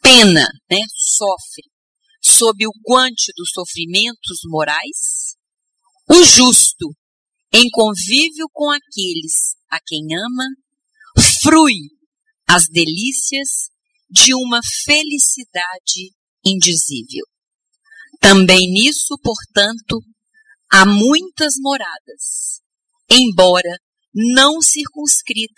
pena, né? Sofre sob o guante dos sofrimentos morais. O justo, em convívio com aqueles a quem ama, frui as delícias de uma felicidade indizível. Também nisso, portanto, há muitas moradas, embora não circunscritas